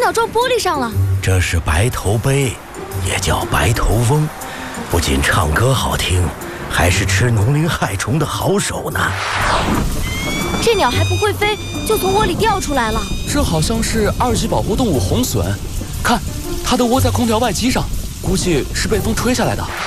鸟撞玻璃上了。 这是白头鹎，也叫白头翁，不仅唱歌好听，还是吃农林害虫的好手呢。 这鸟还不会飞，就从窝里掉出来了。 这好像是2级保护动物红隼，看，它的窝在空调外机上，估计是被风吹下来的。